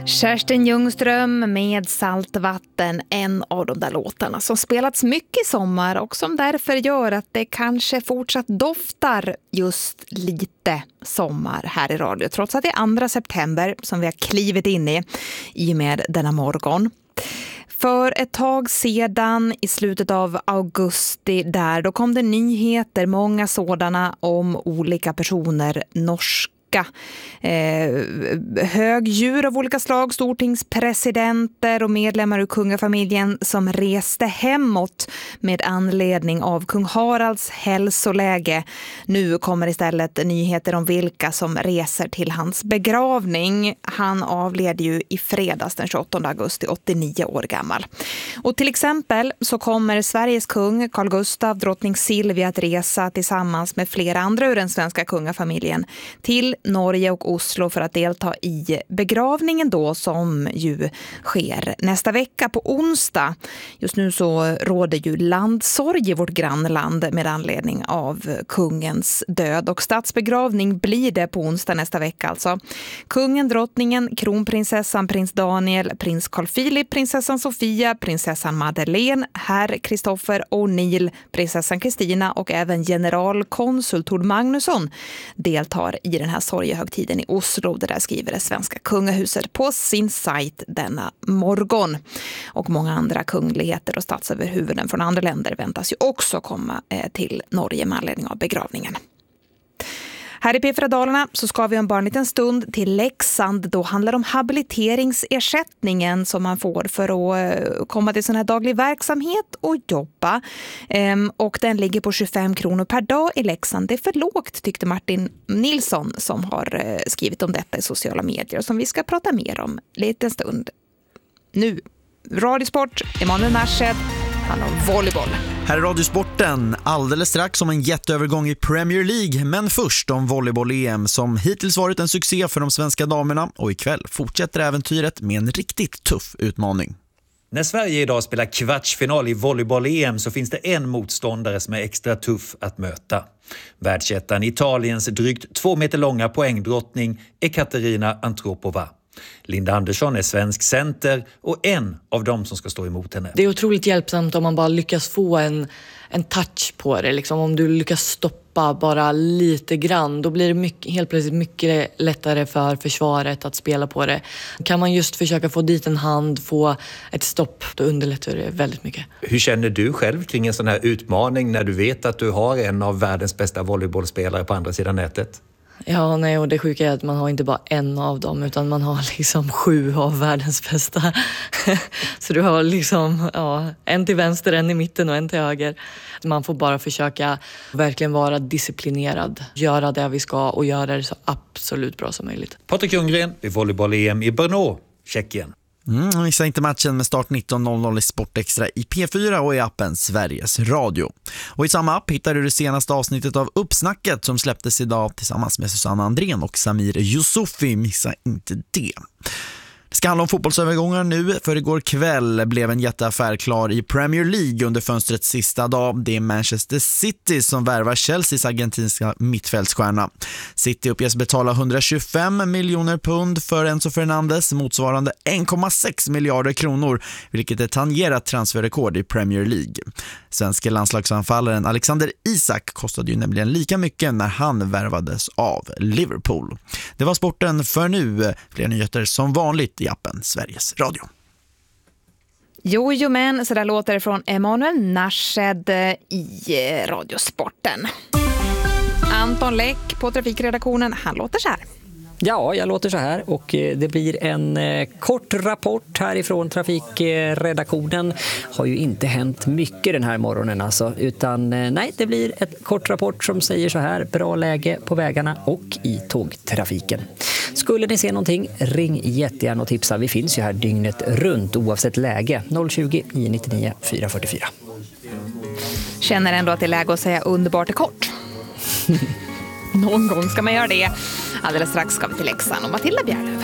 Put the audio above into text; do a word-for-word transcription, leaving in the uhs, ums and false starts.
Kerstin Ljungström med Saltvatten, en av de där låtarna som spelats mycket i sommar och som därför gör att det kanske fortsatt doftar just lite sommar här i radio, trots att det är andra september som vi har klivit in i i och med denna morgon. För ett tag sedan i slutet av augusti där, då kom det nyheter, många sådana, om olika personer, norska Eh, högdjur av olika slag, stortingspresidenter och medlemmar ur kungafamiljen som reste hemåt med anledning av kung Haralds hälsoläge. Nu kommer istället nyheter om vilka som reser till hans begravning. Han avled ju i fredags den tjugoåttonde augusti, åttionio år gammal. Och till exempel så kommer Sveriges kung Carl Gustaf, drottning Silvia att resa tillsammans med flera andra ur den svenska kungafamiljen till Norge och Oslo för att delta i begravningen då, som ju sker nästa vecka på onsdag. Just nu så råder ju landsorg i vårt grannland med anledning av kungens död, och statsbegravning blir det på onsdag nästa vecka alltså. Kungen, drottningen, kronprinsessan, prins Daniel, prins Carl Philip, prinsessan Sofia, prinsessan Madeleine, herr Kristoffer O'Neill, prinsessan Kristina och även generalkonsul Tord Magnusson deltar i den här sorgehögtiden i Oslo. Det där skriver det svenska kungahuset på sin sajt denna morgon. Och många andra kungligheter och statsöverhuvuden från andra länder väntas ju också komma till Norge med anledning av begravningen. Här i P fyra Dalarna så ska vi om bara en liten stund till Leksand. Då handlar det om habiliteringsersättningen som man får för att komma till sån här daglig verksamhet och jobba. Ehm, och den ligger på tjugofem kronor per dag i Leksand. Det är för lågt, tyckte Martin Nilsson som har skrivit om detta i sociala medier och som vi ska prata mer om lite en stund. Nu, Radiosport, Emanuel Narshed, han har volleyboll. Här är Radiosporten, alldeles strax om en jätteövergång i Premier League, men först om volleyboll-E M som hittills varit en succé för de svenska damerna, och ikväll fortsätter äventyret med en riktigt tuff utmaning. När Sverige idag spelar kvartsfinal i volleyboll-E M så finns det en motståndare som är extra tuff att möta. Världsettan Italiens drygt två meter långa poängdrottning Ekaterina Antropova. Linda Andersson är svensk center och en av dem som ska stå emot henne. Det är otroligt hjälpsamt om man bara lyckas få en, en touch på det. Liksom om du lyckas stoppa bara lite grann, då blir det mycket, helt plötsligt mycket lättare för försvaret att spela på det. Kan man just försöka få dit en hand, få ett stopp, då underlättar det väldigt mycket. Hur känner du själv kring en sån här utmaning när du vet att du har en av världens bästa volleybollspelare på andra sidan nätet? Ja, nej, och det sjuka är att man har inte bara en av dem utan man har liksom sju av världens bästa. Så du har liksom ja, en till vänster, en i mitten och en till höger. Man får bara försöka verkligen vara disciplinerad, göra det vi ska och göra det så absolut bra som möjligt. Patrik Ljunggren vid volleyboll-E M i Brno, Tjeckien. Mm, missa inte matchen med start nitton noll noll i Sportextra i P fyra och i appen Sveriges Radio. Och i samma app hittar du det senaste avsnittet av Uppsnacket som släpptes idag tillsammans med Susanna Andrén och Samir Yusufi. Missa inte det. Det ska handla om fotbollsövergångar nu, för igår kväll blev en jätteaffär klar i Premier League under fönstrets sista dag. Det är Manchester City som värvar Chelseas argentinska mittfältsstjärna. City uppges betala hundratjugofem miljoner pund för Enzo Fernandes, motsvarande en komma sex miljarder kronor, vilket är tangerat transferrekord i Premier League. Svenska landslagsanfallaren Alexander Isak kostade ju nämligen lika mycket när han värvades av Liverpool. Det var sporten för nu. Fler nyheter som vanligt i appen Sveriges Radio. Jo, jo men så där låter det från Emanuel Narshed i Radiosporten. Anton Läck på trafikredaktionen, han låter så här. Ja, jag låter så här och det blir en kort rapport härifrån trafikredaktionen. Har ju inte hänt mycket den här morgonen alltså, utan nej, det blir ett kort rapport som säger så här: bra läge på vägarna och i tågtrafiken. Skulle ni se någonting, ring jättegärna och tipsa. Vi finns ju här dygnet runt oavsett läge. noll tjugo nio nittionio fyra fyrtiofyra. Känner ändå att det är läge att säga underbart är kort. Någon gång ska man göra det. Alldeles strax ska vi till Leksand och Matilda Bjärlöf.